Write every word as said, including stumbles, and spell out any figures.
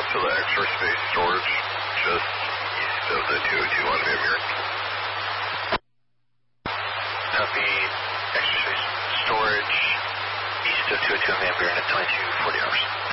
to the extra space storage just east of the two oh two on Van Buren. Copy. Extra space storage east of two oh two on Van Buren at twenty-two forty hours.